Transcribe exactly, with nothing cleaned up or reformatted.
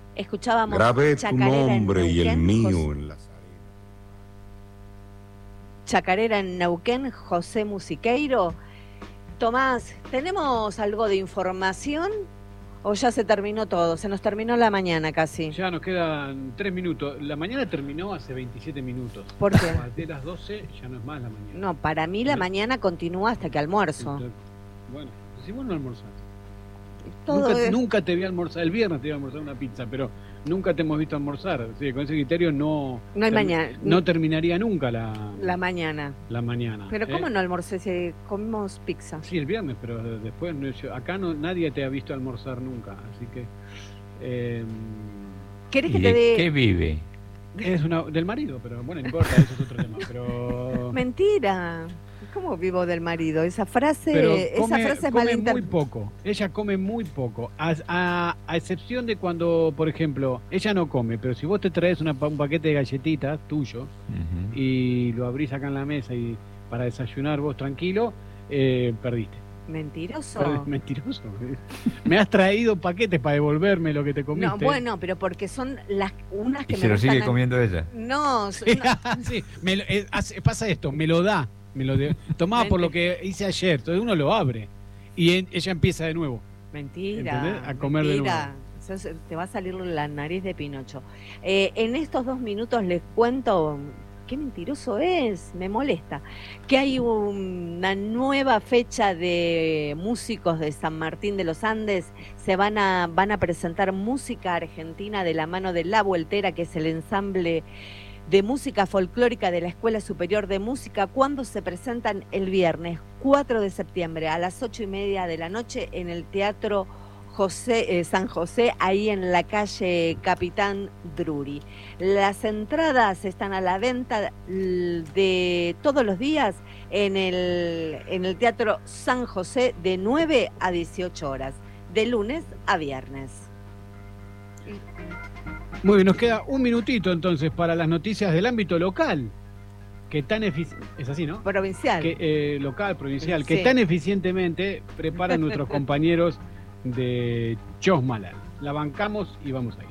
Escuchábamos Grabé tu Chacarera en nombre y el Neuquén, mío Jos- en las Chacarera en Neuquén, José Musiqueiro. Tomás, ¿tenemos algo de información o ya se terminó todo? Se nos terminó la mañana casi. Ya nos quedan tres minutos. La mañana terminó hace veintisiete minutos. ¿Por qué? A partir de las doce ya no es más la mañana. No, para mí la No. mañana continúa hasta que almuerzo. Entonces, bueno, si vos no almorzás. Todo Nunca, es- nunca te vi almorzar. El viernes te iba a almorzar una pizza, pero nunca te hemos visto almorzar. Sí, con ese criterio no, No hay termi- mañana. no terminaría nunca la, La mañana. la mañana. Pero ¿eh? ¿cómo no almorcé si comimos pizza? Sí, el viernes, pero después no, yo- acá no, nadie te ha visto almorzar nunca, así que eh, ¿Querés ¿Y que te de dé...? qué vive? es una del marido, pero bueno, no importa, eso es otro tema. Pero, Mentira. ¿Cómo vivo del marido? Esa frase, pero esa come, frase es come malinter- muy poco. Ella come muy poco, a, a- a excepción de cuando, por ejemplo, ella no come, pero si vos te traes una pa- un paquete de galletitas tuyo Ujú. y lo abrís acá en la mesa y para desayunar vos tranquilo, eh, perdiste. Mentiroso. Perdés, mentiroso. Me has traído paquetes para devolverme lo que te comiste. No, bueno, pero porque son las unas que Y me se lo sigue gustan a- comiendo ella. No, son- Sí, no, sí, me lo- eh, hace- pasa esto, me lo da, me lo de, tomá por lo que hice ayer, entonces uno lo abre y en- ella empieza de nuevo. mentira. ¿Entendés? A comer de mentira. Eso es- te va a salir la nariz de Pinocho. Eh, en estos dos minutos les cuento, qué mentiroso es, me molesta, que hay una nueva fecha de músicos de San Martín de los Andes. Se van a, van a presentar música argentina de la mano de La Vueltera, que es el ensamble de música folclórica de la Escuela Superior de Música, cuando se presentan el viernes cuatro de septiembre a las ocho y media de la noche en el Teatro José, eh, San José, ahí en la calle Capitán Drury. Las entradas están a la venta l- de todos los días en el, en el Teatro San José de nueve a dieciocho horas, de lunes a viernes. Muy bien, nos queda un minutito entonces para las noticias del ámbito local, que tan eficiente, es así, ¿no? Provincial. Que, eh, local, provincial, que Sí. tan eficientemente preparan nuestros compañeros de Chosmalal. La bancamos y vamos ahí.